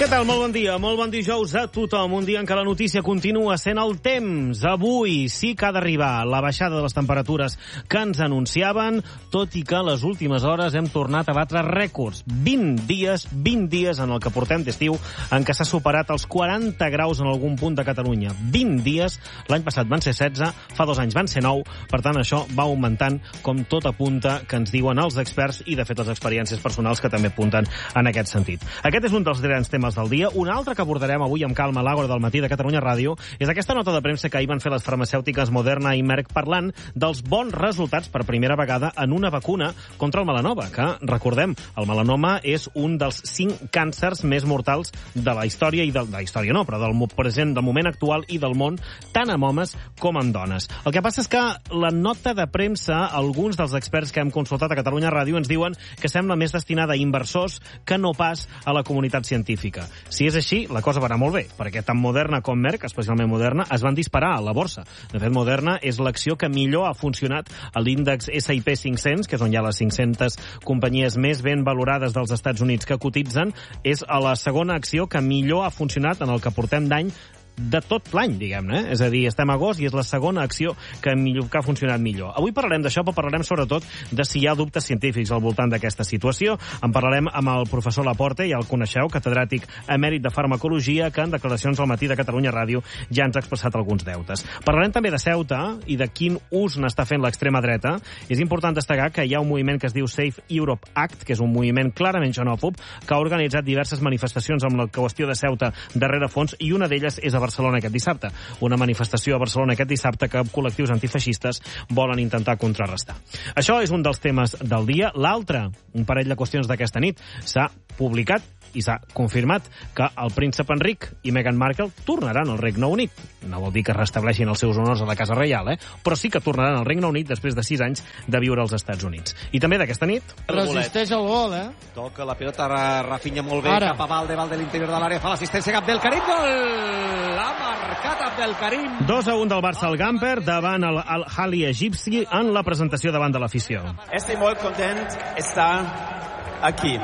Què tal? Molt bon dijous a tothom. Un dia en què la notícia continua sent el temps. Avui sí que ha d'arribar la baixada de les temperatures que ens anunciaven, tot i que a les últimes hores hem tornat a batre rècords. 20 dies en el que portem d'estiu en què s'ha superat els 40 graus en algun punt de Catalunya. 20 dies, l'any passat van ser 16, fa 2 anys van ser 9, per tant això va augmentant com tot apunta que ens diuen els experts i de fet les experiències personals que també apunten en aquest sentit. Aquest és un dels grans temes del dia. Un altre que abordarem avui amb calma a l'Àgora del matí de Catalunya Ràdio és aquesta nota de premsa que ahir van fer les farmacèutiques Moderna i Merck parlant dels bons resultats per primera vegada en una vacuna contra el melanoma, que, recordem, el melanoma és un dels 5 càncers més mortals de la història, i de la història no, però del present, del moment actual i del món, tant amb homes com amb dones. El que passa és que la nota de premsa, alguns dels experts que hem consultat a Catalunya Ràdio ens diuen que sembla més destinada a inversors que no pas a la comunitat científica. Si és així, la cosa va anar molt bé, perquè tant Moderna com Merck, especialment Moderna, es van disparar a la borsa. De fet, Moderna és l'acció que millor ha funcionat a l'índex S&P 500, que és on hi ha les 500 companyies més ben valorades dels Estats Units que cotitzen, és a la segona acció que millor ha funcionat en el que portem d'any de tot l'any, diguem-ne. És a dir, estem a agost i és la segona acció que ha funcionat millor. Avui parlarem d'això, però parlarem sobretot de si hi ha dubtes científics al voltant d'aquesta situació. En parlarem amb el professor Laporte, ja el coneixeu, catedràtic emèrit de farmacologia, que en declaracions al matí de Catalunya Ràdio ja ens ha expressat alguns deutes. Parlarem també de Ceuta i de quin ús n'està fent l'extrema dreta. És important destacar que hi ha un moviment que es diu Safe Europe Act, que és un moviment clarament xenòfob, que ha organitzat diverses manifestacions amb la qüestió de Ceuta darrere fons, i una d'elles és a Barcelona aquest dissabte. Una manifestació a Barcelona aquest dissabte que col·lectius antifeixistes volen intentar contrarrestar. Això és un dels temes del dia. L'altre, un parell de qüestions d'aquesta nit, s'ha publicat i s'ha confirmat que el príncep Enric i Meghan Markle tornaran al Regne Unit. No vol dir que restableixin els seus honors a la Casa Reial, però sí que tornaran al Regne Unit després de 6 anys de viure als Estats Units. I també d'aquesta nit... Resisteix el gol, Toca la pilota, Rafinha molt bé, cap a Valdebal de l'interior de l'àrea, fa l'assistència, Abdelkarim, gol! Ha marcat Abdelkarim. 2-1 del Barça al Gamper davant el Al-Ahly egipci en la presentació davant de l'afició. Estic molt content d'estar aquí.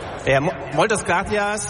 Moltes gràcies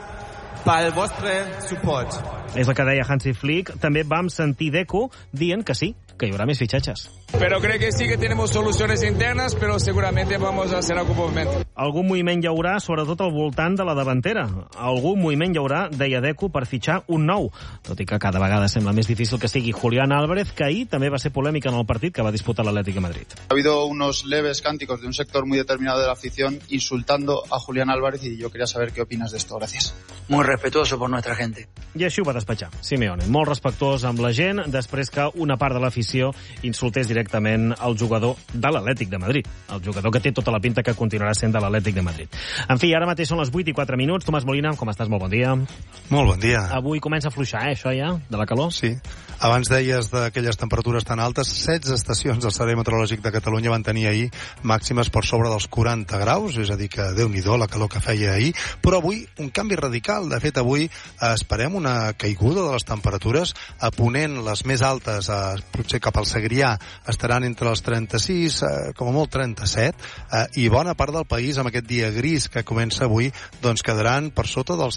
pel vostre suport. És el que deia Hansi Flick. També vam sentir Deco dient que sí, que hi haurà més fitxatges. Pero creo que sí que tenemos soluciones internas, pero seguramente vamos a hacer algún movimiento. Algun moviment hi haurà, sobretot al voltant de la davantera. Algun moviment hi haurà, deia Deco, per fitxar un nou. Tot i que cada vegada sembla més difícil que sigui Julián Álvarez, que ahir també va ser polèmica en el partit que va disputar l'Atlético de Madrid. Ha habido unos leves cánticos de un sector muy determinado de la afición insultando a Julián Álvarez y yo quería saber qué opinas de esto. Gracias. Muy respetuoso por nuestra gente. I així ho va despatxar Simeone. Molt respectuós amb la gent després que una part de l'afició insultés directament el jugador de l'Atlètic de Madrid. El jugador que té tota la pinta que continuarà sent de l'Atlètic de Madrid. En fi, ara mateix són les 8:04. Tomàs Molina, com estàs? Molt bon dia. Molt bon dia. Avui comença a fluixar, això ja, de la calor? Sí. Abans deies d'aquelles temperatures tan altes, 16 estacions del Servei Meteorològic de Catalunya van tenir ahir màximes per sobre dels 40 graus, és a dir que Déu-n'hi-do la calor que feia ahir, però avui un canvi radical. De fet, avui esperem una caiguda de les temperatures. A Ponent, les més altes, potser cap al Segrià, estaran entre els 36, com a molt 37, i bona part del país amb aquest dia gris que comença avui, doncs quedaran per sota dels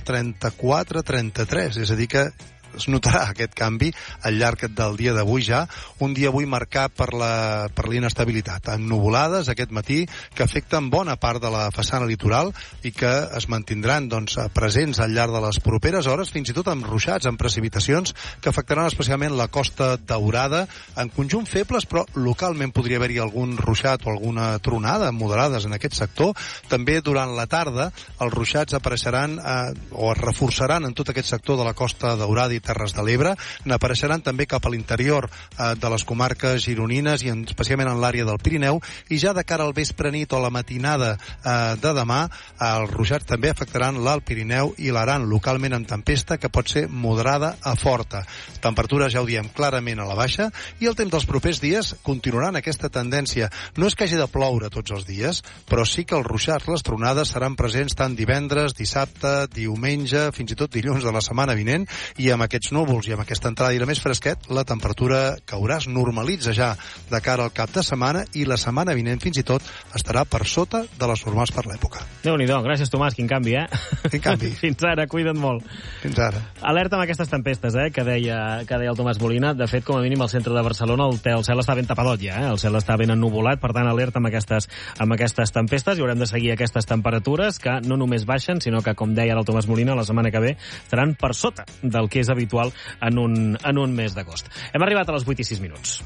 34-33, és a dir que es notarà aquest canvi al llarg del dia d'avui ja, un dia avui marcat per la inestabilitat, amb nuvolades aquest matí que afecten bona part de la façana litoral i que es mantindran presents al llarg de les properes hores, fins i tot amb ruixats, amb precipitacions que afectaran especialment la Costa Daurada, en conjunt febles, però localment podria haver-hi algun ruixat o alguna tronada moderades en aquest sector. També durant la tarda els ruixats apareixeran o es reforçaran en tot aquest sector de la Costa Daurada i Terres de l'Ebre, n'apareixeran també cap a l'interior de les comarques gironines i especialment en l'àrea del Pirineu, i ja de cara al vespre nit o la matinada de demà els ruixats també afectaran l'Alt Pirineu i l'Aran, localment amb tempesta que pot ser moderada a forta. Temperatures, ja ho diem, clarament a la baixa, i el temps dels propers dies continuarà en aquesta tendència. No és que hagi de ploure tots els dies, però sí que els ruixats, les tronades seran presents tant divendres, dissabte, diumenge, fins i tot dilluns de la setmana vinent, i amb aquests núvols i amb aquesta entrada d'aire més fresquet, la temperatura caurà, es normalitza ja de cara al cap de setmana i la setmana vinent fins i tot estarà per sota de les normals per l'època. Déu-n'hi-do, gràcies Tomàs, quin canvi, Quin canvi. Fins ara, cuida't molt. Fins ara. Alerta amb aquestes tempestes, que deia el Tomàs Molina. De fet, com a mínim al centre de Barcelona el cel està ben tapadot ja, el cel està ben ennuvolat, per tant, alerta amb aquestes tempestes i haurem de seguir aquestes temperatures que no només baixen, sinó que, com deia el Tomàs Molina, la setmana que ve estaran per sota del que és habitual en un mes d'agost. Hem arribat a les 8 i 6 minuts.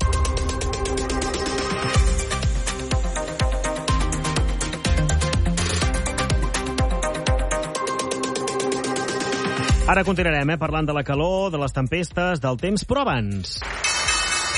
Ara continuarem parlant de la calor, de les tempestes, del temps, però abans...